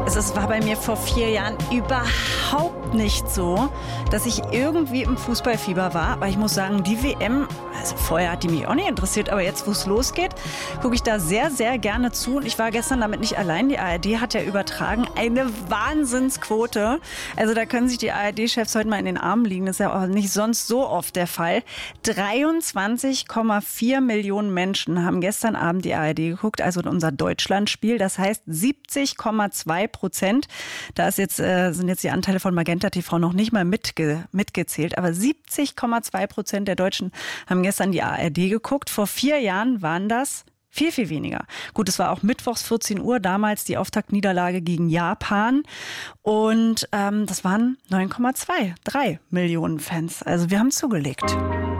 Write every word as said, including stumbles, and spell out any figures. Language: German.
Also es war bei mir vor vier Jahren überhaupt nicht so, dass ich irgendwie im Fußballfieber war. Aber ich muss sagen, die W M, also vorher hat die mich auch nicht interessiert, aber jetzt, wo es losgeht, gucke ich da sehr, sehr gerne zu. Und ich war gestern damit nicht allein. Die A R D hat ja übertragen eine Wahnsinnsquote. Also da können sich die A R D-Chefs heute mal in den Armen liegen. Das ist ja auch nicht sonst so oft der Fall. dreiundzwanzig Komma vier Millionen Menschen haben gestern Abend die A R D geguckt, also unser Deutschlandspiel. Das heißt siebzig Komma zwei Prozent. Da ist jetzt, äh, sind jetzt die Anteile von Magenta T V noch nicht mal mitge- mitgezählt. Aber siebzig Komma zwei Prozent der Deutschen haben gestern die A R D geguckt. Vor vier Jahren waren das viel, viel weniger. Gut, es war auch mittwochs vierzehn Uhr, damals die Auftaktniederlage gegen Japan. Und ähm, das waren neun Komma zwei drei Millionen Fans. Also wir haben zugelegt.